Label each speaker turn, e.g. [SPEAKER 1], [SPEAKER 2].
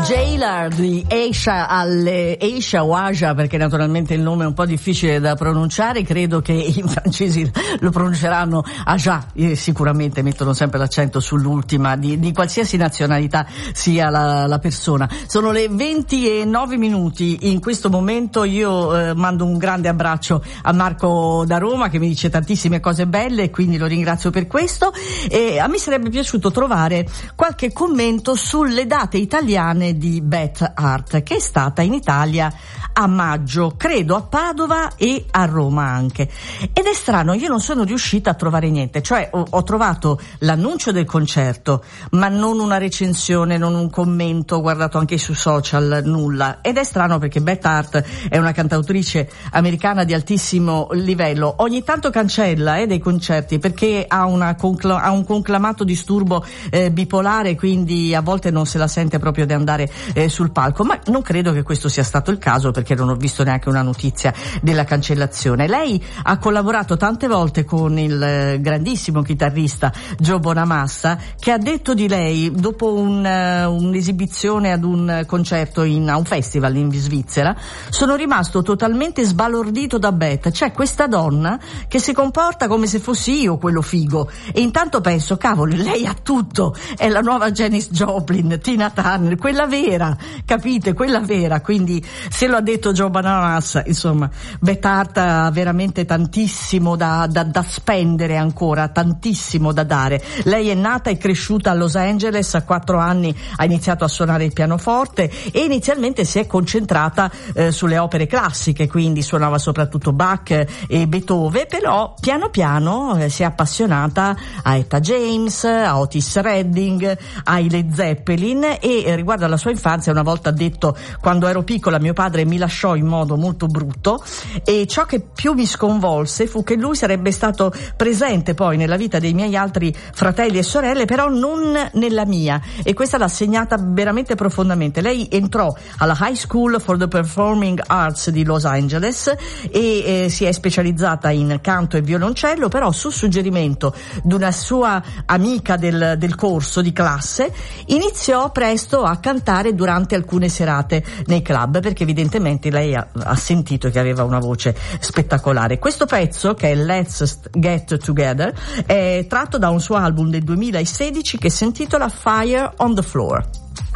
[SPEAKER 1] Jailer di Asia o Asia, perché naturalmente il nome è un po' difficile da pronunciare, credo che i francesi lo pronunceranno Aja, sicuramente mettono sempre l'accento sull'ultima di qualsiasi nazionalità sia la persona. Sono le 20:09 in questo momento. Io mando un grande abbraccio a Marco da Roma, che mi dice tantissime cose belle e quindi lo ringrazio per questo. E a me sarebbe piaciuto trovare qualche commento sulle date italiane di Beth Hart, che è stata in Italia a maggio, credo a Padova e a Roma anche. Ed è strano, io non sono riuscita a trovare niente, cioè ho trovato l'annuncio del concerto, ma non una recensione, non un commento, ho guardato anche su social, nulla. Ed è strano perché Beth Hart è una cantautrice americana di altissimo livello. Ogni tanto cancella dei concerti perché ha un conclamato disturbo bipolare, quindi a volte non se la sente proprio di andare sul palco, ma non credo che questo sia stato il caso, perché non ho visto neanche una notizia della cancellazione. Lei ha collaborato tante volte con il grandissimo chitarrista Joe Bonamassa, che ha detto di lei dopo un'esibizione ad un concerto a un festival in Svizzera: sono rimasto totalmente sbalordito da Beth, c'è questa donna che si comporta come se fossi io quello figo, e intanto penso, cavolo, lei ha tutto, è la nuova Janis Joplin, Tina Turner, quella vera, capite, quella vera. Quindi se lo ha detto Joe Bonamassa, insomma, Beth Hart ha veramente tantissimo da spendere ancora, tantissimo da dare. Lei è nata e cresciuta a Los Angeles, a 4 anni ha iniziato a suonare il pianoforte e inizialmente si è concentrata sulle opere classiche, quindi suonava soprattutto Bach e Beethoven, però piano piano si è appassionata a Etta James, a Otis Redding, ai Led Zeppelin. E riguardo alla sua infanzia, una volta ha detto: quando ero piccola mio padre mi lasciò in modo molto brutto, e ciò che più mi sconvolse fu che lui sarebbe stato presente poi nella vita dei miei altri fratelli e sorelle, però non nella mia, e questa l'ha segnata veramente profondamente. Lei entrò alla High School for the Performing Arts di Los Angeles e si è specializzata in canto e violoncello, però su suggerimento di una sua amica del corso di classe iniziò presto a cantare durante alcune serate nei club, perché evidentemente lei ha sentito che aveva una voce spettacolare. Questo pezzo, che è Let's Get Together, è tratto da un suo album del 2016 che si intitola Fire on the Floor.